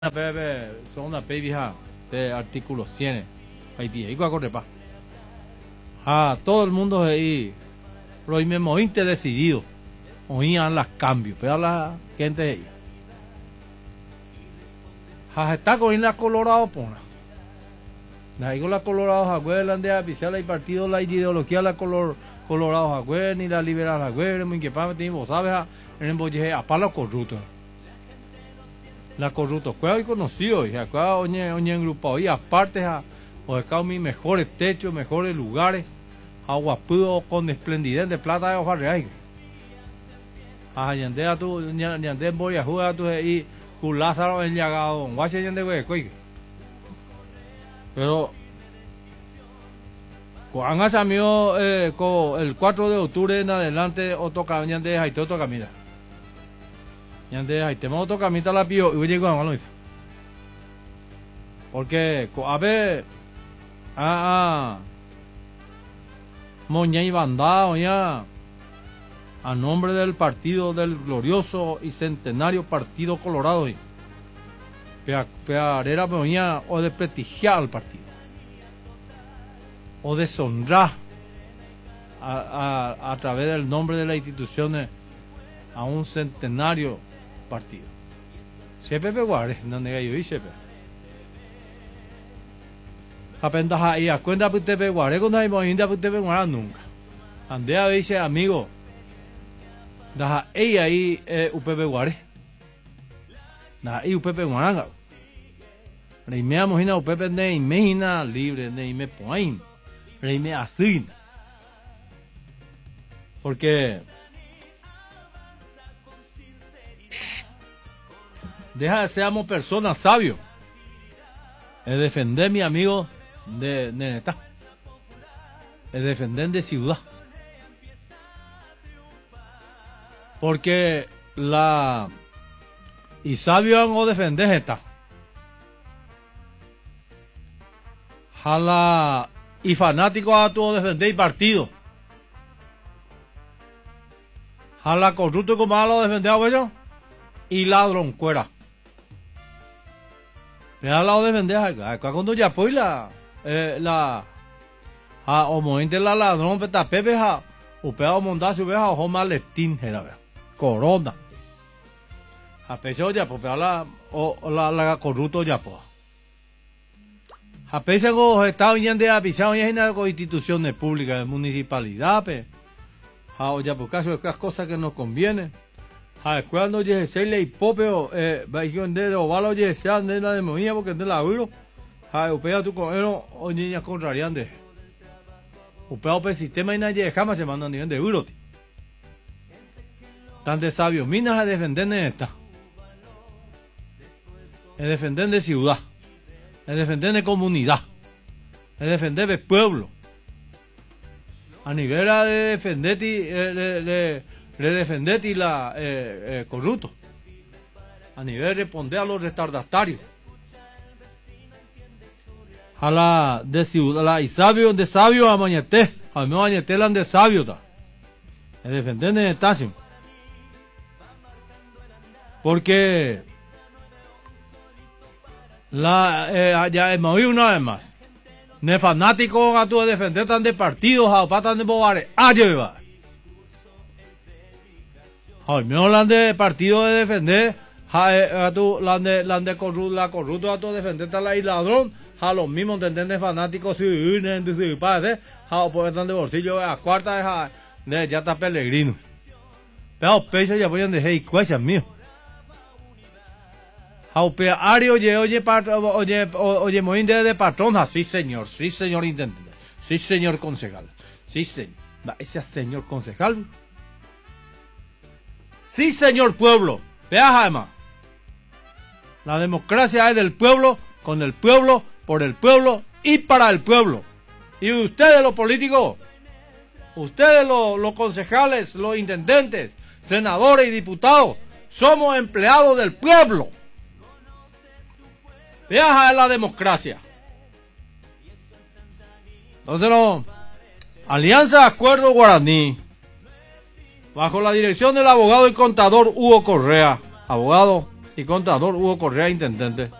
Son una vieja de artículo 100. Ahí tiene, igual corre pa. Todo el mundo ahí, lo mismo decidido. Oían las cambios, pero la gente ahí. Está con la Colorado, pona. Ahí con la Colorado, acuerdan de avisar el partido, la ideología, la Colorado, acuerdan, ni la liberal, acuerdan, muy que para vos sabes, en el bolle, a palo corrupto. La corrupto, cuál hay conocido, y acá oye en grupo, y aparte, o acá mis mejores techos, mejores lugares, agua pudo con esplendidez de plata de hoja real. Yandea tú, yandea voy a jugar tú y con Lázaro en Llagado, guache yande güey, pero cuando se amigo el 4 de octubre en adelante otro yande hay otro camino. Yande hay tema otro camino la pio y voy a llegar a malo. Porque a ver moña y bandado ya a nombre del partido del glorioso y centenario Partido Colorado pearera moña o de prestigiar al partido o deshonrar a través del nombre de las instituciones a un centenario partido. Siempre peguare, no nega yo y siempre. Apenas ahí a cuenta que te peguare cuando hay movimiento que te peguare nunca. Andea dice amigo, da ella ahí UPP guare. Da ahí UPP guaranga. Reime mojina UPP ne imagina libre ne me point. Reime así. Porque deja de seamos personas sabios. Es defender mi amigo de neta. Es defender de ciudad. Porque y sabio no defender esta. Jala y fanático a tu defender partido. Jala corrupto como malo defender a ellos y ladrón cuera. Me ha hablado de vender acá cuando ya pues o mointe la ladrón peta pepe o pega montazo veja o maletín era corona a peso ya pues la corrupto ya pues a peso go está viniendo de avisado y en con instituciones públicas de municipalidad pe o ya por caso estas cosas que nos conviene. Cuando ya se le hipopeo, de ovalo ya se ande la demonía porque de la euro, upea tu con él o niñas contrariantes. Upea el sistema y nadie jamás se manda a nivel de euro. Tan de sabios, minas a defender de esta. Es defender de ciudad. Es defender de comunidad. Es defender de pueblo. A nivel de defender de defender y la corrupto a nivel de responder a los retardatarios a la de ciudad la y sabio de sabio a mañete a no mañete la de sabio ta es defender de estación porque ya hemos oído una vez más ne fanático a tu defender tan de partidos a patan de bobares lleva. Ay, me hablan de partido de defender, la corrupto a tu defender tal y ladrón, a los mismos de fanáticos si padre, por estar de bolsillo a cuarta de ya está Pellegrino. Pero peso ya voy a dejar y cuesas mío. Ario oye muy de patrón, sí señor intendente, sí señor concejal, sí señor, ese señor concejal. Sí, señor pueblo. Vea, además. La democracia es del pueblo, con el pueblo, por el pueblo y para el pueblo. Y ustedes los políticos, ustedes los concejales, los intendentes, senadores y diputados, somos empleados del pueblo. Vea la democracia. Entonces, Alianza Acuerdo Guaraní. Bajo la dirección del abogado y contador Hugo Correa, abogado y contador Hugo Correa, intendente.